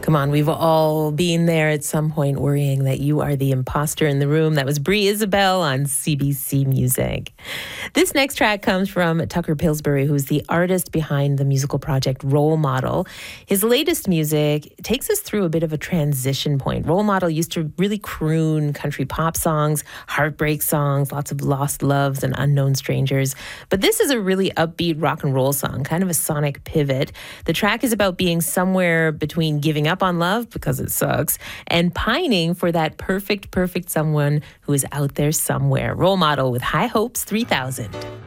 Come on, we've all been there at some point worrying that you are the imposter in the room. That was Brie Isabel on CBC Music. This next track comes from Tucker Pillsbury, who's the artist behind the musical project Role Model. His latest music takes us through a bit of a transition point. Role Model used to really croon country pop songs, heartbreak songs, lots of lost loves and unknown strangers. But this is a really upbeat rock and roll song, kind of a sonic pivot. The track is about being somewhere between giving up on love because it sucks and pining for that perfect someone who is out there somewhere. Role Model with High Hopes 3000.